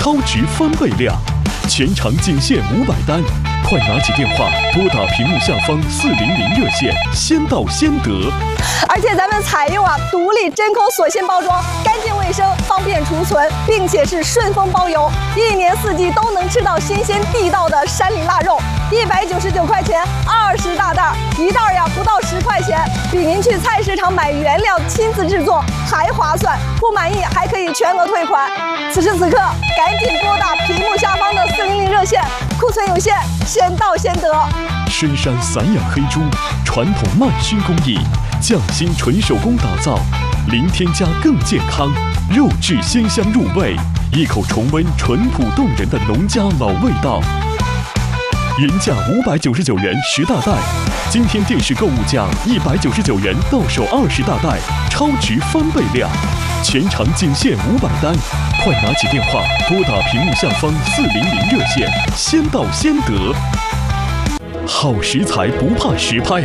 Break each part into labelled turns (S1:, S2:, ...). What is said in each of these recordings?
S1: 超值翻倍量，全场仅限500单，快拿起电话拨打屏幕下方400热线，先到先得。
S2: 而且咱们采用独立真空锁芯包装，干净卫生，方便储存，并且是顺丰包邮，1年4季都能吃到新鲜地道的山里腊肉。199块钱20大袋，一袋不到10块钱，比您去菜市场买原料亲自制作还划算。不满意还可以全额退款。此时此刻，赶紧拨打屏幕下方的400热线，库存有限，先到先得。
S1: 深山散养黑猪，传统慢熏工艺，匠心纯手工打造，零添加更健康，肉质鲜香入味，一口重温淳朴动人的农家老味道。原价599元10大袋，今天电视购物价199元到手20大袋，超值翻倍量，全场仅限500单，快拿起电话拨打屏幕下方400热线，先到先得。好食材不怕实拍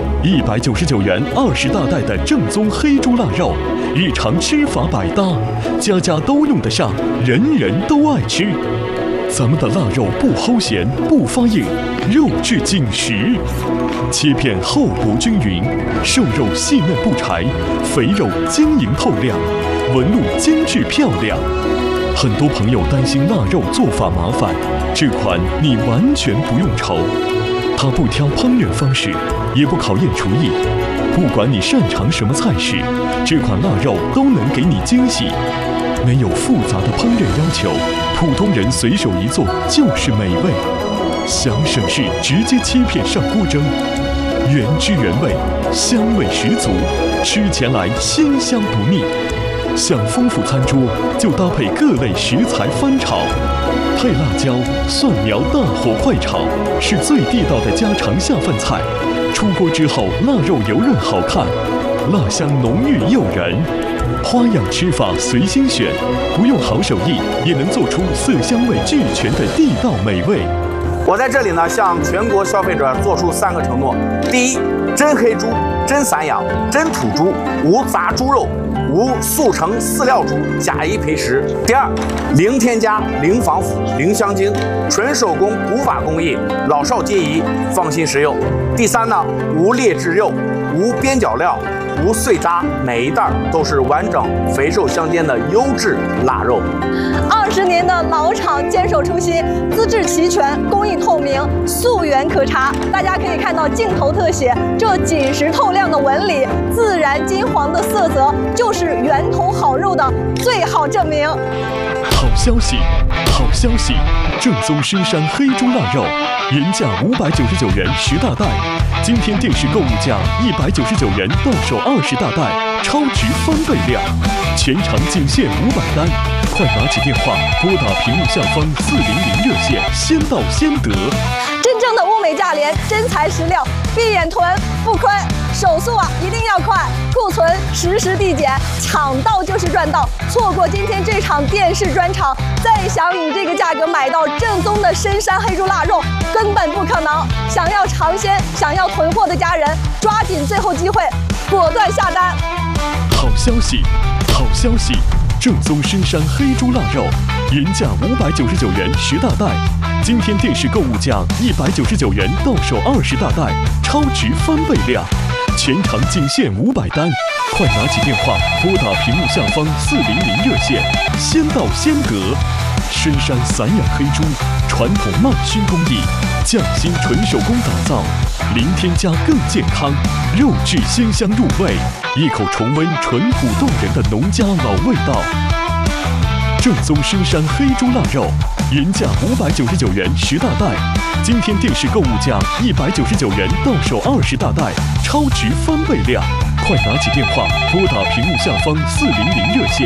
S1: ，199元20大袋的正宗黑猪腊肉，日常吃法百搭，家家都用得上，人人都爱吃。咱们的腊肉不齁咸，不发硬，肉质紧实，切片厚薄均匀，瘦肉细嫩不柴，肥肉晶莹透亮，纹路精致漂亮。很多朋友担心腊肉做法麻烦，这款你完全不用愁。它不挑烹饪方式，也不考验厨艺，不管你擅长什么菜式，这款腊肉都能给你惊喜。没有复杂的烹饪要求，普通人随手一做就是美味。想省事，直接切片上锅蒸，原汁原味，香味十足，吃起来鲜香不腻。想丰富餐桌，就搭配各类食材翻炒，配辣椒、蒜苗大火快炒，是最地道的家常下饭菜。出锅之后，腊肉油润好看，辣香浓郁诱人。花样吃法随心选，不用好手艺也能做出色香味俱全的地道美味。
S3: 我在这里呢，向全国消费者做出3个承诺：第一，真黑猪、真散养、真土猪，无杂猪肉，无速成饲料猪假一赔10；第二，零添加、零防腐、零香精，纯手工古法工艺，老少皆宜，放心食用；第三呢，无劣质肉，无边角料，无碎渣，每一袋都是完整、肥瘦相间的优质腊肉。
S2: 20年的老厂坚守初心，资质齐全，工艺透明，溯源可查。大家可以看到镜头特写，这紧实透亮的纹理，自然金黄的色泽，就是源头好肉的最好证明。
S1: 好消息，好消息！正宗深山黑猪腊肉，原价599元10大袋，今天电视购物价199元到手20大袋，超值翻倍量，全场仅限500单，快拿起电话拨打屏幕下方400热线，先到先得。
S2: 真正的物美价廉，真材实料，闭眼囤不亏。手速一定要快，库存实时递减，抢到就是赚到。错过今天这场电视专场，再想以这个价格买到正宗的深山黑猪腊肉，根本不可能。想要尝鲜、想要囤货的家人，抓紧最后机会，果断下单。
S1: 好消息，好消息！正宗深山黑猪腊肉，原价599元10大袋，今天电视购物价199元到手20大袋，超值翻倍量，全场仅限500单，快拿起电话拨打屏幕下方400热线，先到先得。深山散养黑猪，传统慢熏工艺，匠心纯手工打造，零添加更健康，肉质鲜香入味，一口重温淳朴动人的农家老味道。正宗深山黑猪腊肉，原价599元10大袋，今天电视购物价199元到手20大袋，超值翻倍量，快拿起电话拨打屏幕下方400热线。